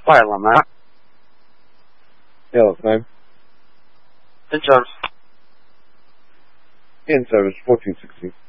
Fire alarm, man. Yeah, that's fine. In service. In service, 1460.